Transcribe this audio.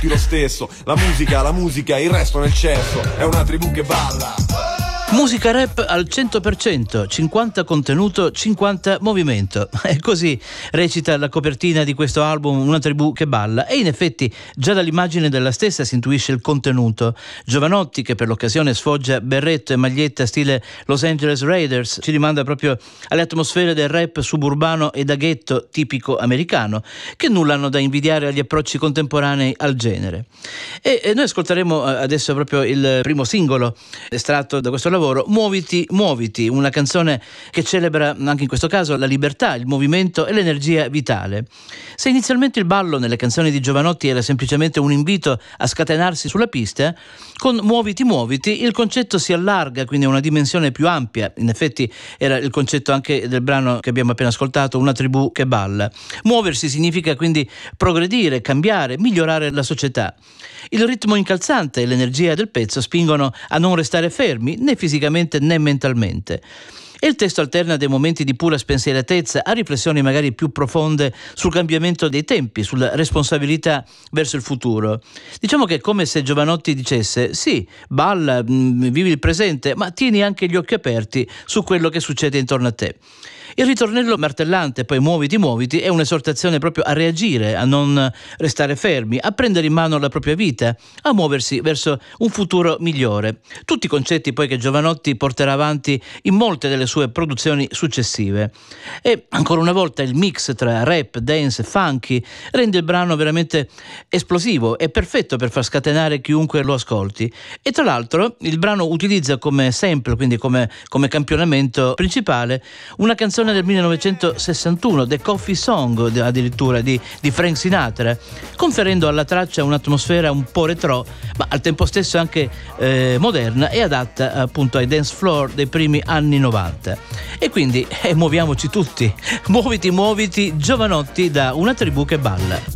più lo stesso. La musica, il resto nel cesso. È una tribù che balla. Musica rap al 100%, 50 contenuto, 50 movimento. E così recita la copertina di questo album, Una tribù che balla. E in effetti già dall'immagine della stessa si intuisce il contenuto. Jovanotti, che per l'occasione sfoggia berretto e maglietta stile Los Angeles Raiders, ci rimanda proprio alle atmosfere del rap suburbano e da ghetto tipico americano, che nulla hanno da invidiare agli approcci contemporanei al genere. E noi ascolteremo adesso proprio il primo singolo estratto da questo lavoro, Muoviti, muoviti, una canzone che celebra anche in questo caso la libertà, il movimento e l'energia vitale. Se inizialmente il ballo nelle canzoni di Jovanotti era semplicemente un invito a scatenarsi sulla pista, con Muoviti, muoviti il concetto si allarga, quindi a una dimensione più ampia. In effetti era il concetto anche del brano che abbiamo appena ascoltato, Una tribù che balla. Muoversi significa quindi progredire, cambiare, migliorare la società. Il ritmo incalzante e l'energia del pezzo spingono a non restare fermi, né fisicamente né mentalmente. E il testo alterna dei momenti di pura spensieratezza a riflessioni magari più profonde sul cambiamento dei tempi, sulla responsabilità verso il futuro. Diciamo che è come se Jovanotti dicesse: sì, balla, vivi il presente, ma tieni anche gli occhi aperti su quello che succede intorno a te. Il ritornello martellante, poi muoviti, muoviti, è un'esortazione proprio a reagire, a non restare fermi, a prendere in mano la propria vita, a muoversi verso un futuro migliore. Tutti concetti poi che Jovanotti porterà avanti in molte delle sue produzioni successive. E ancora una volta il mix tra rap, dance e funky rende il brano veramente esplosivo e perfetto per far scatenare chiunque lo ascolti. E tra l'altro il brano utilizza come sample, quindi come campionamento principale, una canzone del 1961, The Coffee Song addirittura di Frank Sinatra, conferendo alla traccia un'atmosfera un po' retro, ma al tempo stesso anche moderna e adatta appunto ai dance floor dei primi anni 90. E quindi muoviamoci tutti, muoviti, muoviti, Jovanotti da Una tribù che balla.